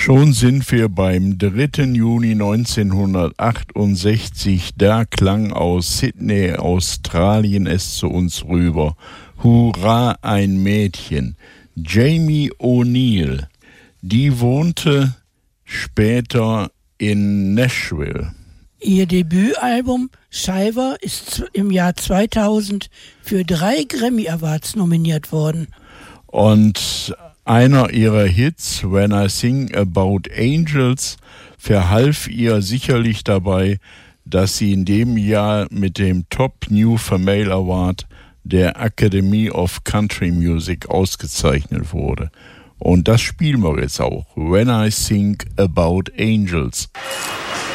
Schon sind wir beim 3. Juni 1968, da klang aus Sydney, Australien es zu uns rüber. Hurra, ein Mädchen. Jamie O'Neill, die wohnte später in Nashville. Ihr Debütalbum Shiver ist im Jahr 2000 für 3 Grammy Awards nominiert worden. Und einer ihrer Hits, When I Sing About Angels, verhalf ihr sicherlich dabei, dass sie in dem Jahr mit dem Top New Female Award der Academy of Country Music ausgezeichnet wurde. Und das spielen wir jetzt auch. When I Sing About Angels.